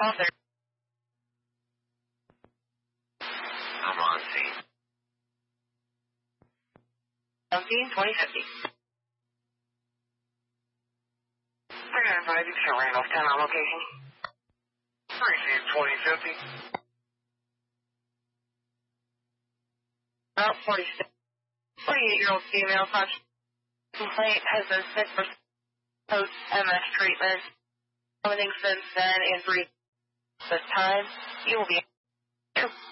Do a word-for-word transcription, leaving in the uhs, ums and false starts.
call there. I'm on scene. On scene twenty fifty. three nine five, you can Randolph ten on location. Receive twenty fifty. About forty-six. forty-eight-year-old female conscious complaint has been sent for post-M S treatment. Everything since then is brief. This time, you will be